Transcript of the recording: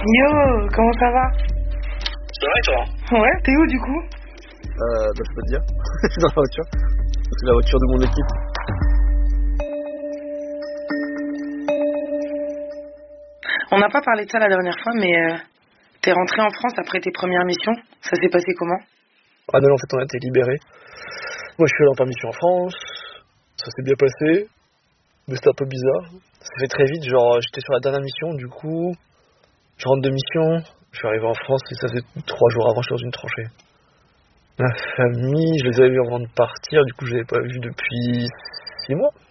Yo, comment ça va? Ça va et toi? Ouais, t'es où du coup? Je peux te dire. Dans la voiture. C'est la voiture de mon équipe. On n'a pas parlé de ça la dernière fois, mais t'es rentré en France après tes premières missions. Ça s'est passé comment? Ah non, en fait, on a été libérés. Moi, je suis allé en mission en France. Ça s'est bien passé. Mais c'était un peu bizarre. Ça s'est fait très vite. Genre, j'étais sur la dernière mission. Du coup, je rentre de mission. Je suis arrivé en France et ça faisait 3 jours avant, j'étais dans une tranchée. Ma famille, je les avais vus avant de partir. Du coup, je les avais pas vus depuis 6 mois.